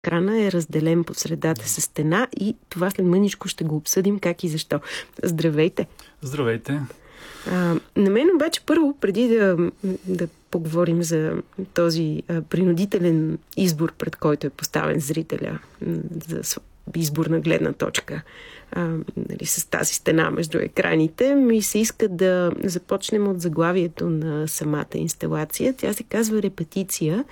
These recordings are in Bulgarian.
екрана е разделен по средата с стена и това след мъничко ще го обсъдим как и защо. Здравейте! Здравейте! На мен обаче първо, преди да поговорим за този принудителен избор, пред който е поставен зрителя за изборна гледна точка, с тази стена между екраните, ми се иска да започнем от заглавието на самата инсталация. Тя се казва репетиция.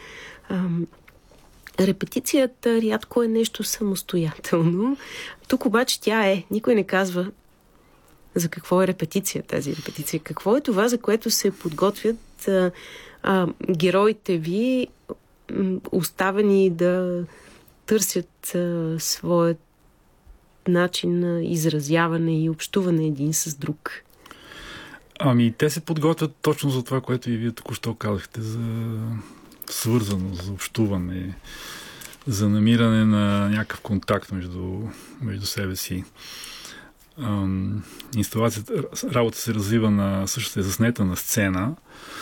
Репетицията рядко е нещо самостоятелно. Тук обаче тя е. Никой не казва за какво е репетиция, тази репетиция. Какво е това, за което се подготвят героите ви, оставени да търсят своят начин на изразяване и общуване един с друг? Те се подготвят точно за това, което и вие току-що казахте, за свързаност, за общуване, за намиране на някакъв контакт между себе си. Инсталацията, работа се развива също е заснета на сцена.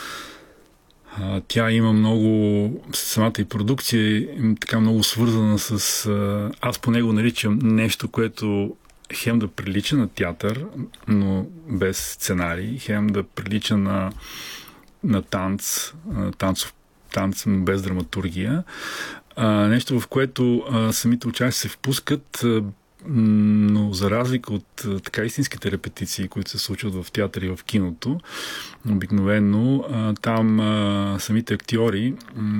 Тя има самата и продукция е така много свързана с... Аз по него наричам нещо, което хем да прилича на театър, но без сценарий, хем да прилича на танц, но без драматургия. Нещо, в което самите участници се впускат, но за разлика от така истинските репетиции, които се случват в театър и в киното, обикновено там самите актьори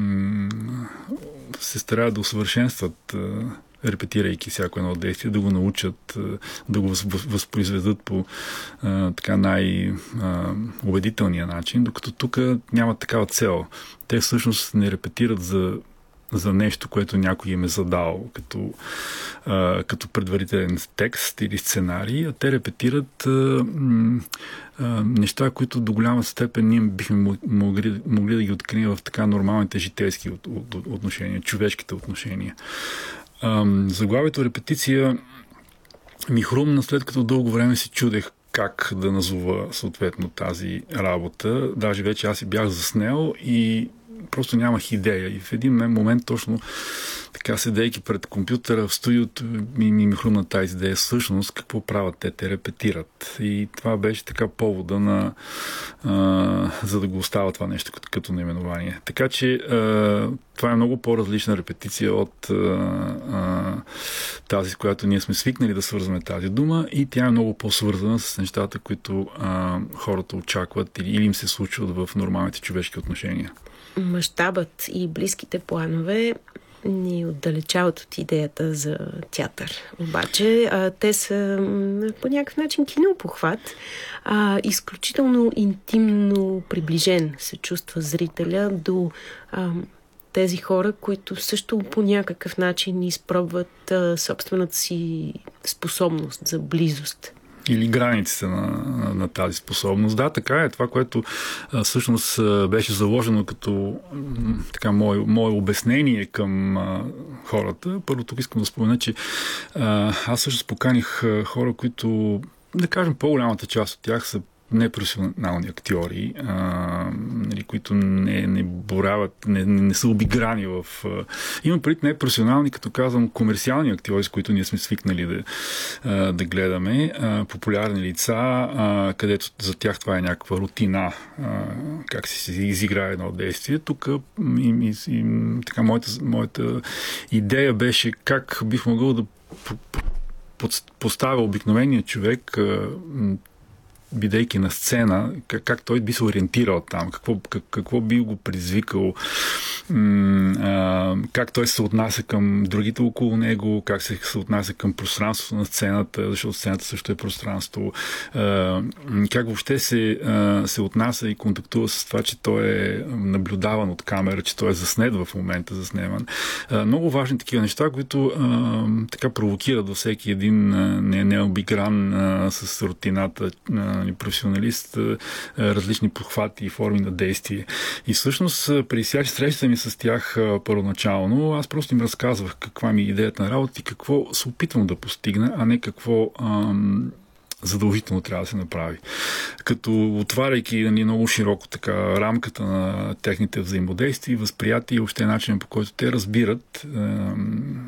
се стараят да усъвършенстват, репетирайки всяко едно действие, да го научат, да го възпроизведат по така най-убедителния начин, докато тук няма такава цел. Те всъщност не репетират за нещо, което някой им е задал като предварителен текст или сценарий, а те репетират неща, които до голяма степен ние бихме могли да ги открием в така нормалните житейски отношения, човешките отношения. Заглавието репетиция ми хрумна, след като дълго време си чудех как да назова съответно тази работа. Даже вече аз си бях заснел и просто нямах идея. И в един момент точно така, седейки пред компютъра в студиото, ми хрумна тази идея. Всъщност, какво правят те? Те репетират. И това беше така повода за да го остава това нещо като наименование. Така че това е много по-различна репетиция от тази, с която ние сме свикнали да свързваме тази дума, и тя е много по-свързана с нещата, които хората очакват или им се случват в нормалните човешки отношения. Мащабът и близките планове ни отдалечават от идеята за театър. Обаче те са по някакъв начин кинопохват. Изключително интимно приближен се чувства зрителя до тези хора, които също по някакъв начин изпробват собствената си способност за близост. Или границите на тази способност. Да, така е. Това, което всъщност беше заложено като така мое обяснение към хората. Първо тук искам да спомена, че аз всъщност поканих хора, които, да кажем, по-голямата част от тях са непрофесионални актьори, които не борават, не са обиграни в... Имам предвид непрофесионални, като казвам, комерциални актьори, с които ние сме свикнали да гледаме, популярни лица, където за тях това е някаква рутина, как се изиграе едно действие. Тук така моята идея беше как бих могъл да поставя обикновения човек, бидейки на сцена, как той би се ориентирал там, какво би го предизвикал, как той се отнася към другите около него, как се отнася към пространството на сцената, защото сцената също е пространство, как въобще се отнася и контактува с това, че той е наблюдаван от камера, че той е заснет в момента, заснеман. Много важни такива неща, които така провокират във всеки един необигран с рутината професионалист различни похвати и форми на действие. И всъщност при всяки среща ми с тях първоначално, аз просто им разказвах каква ми е идеята на работа и какво се опитвам да постигна, а не какво задължително трябва да се направи. Като отваряйки много широко така рамката на техните взаимодействия, възприятия и въобще начинът, по който те разбират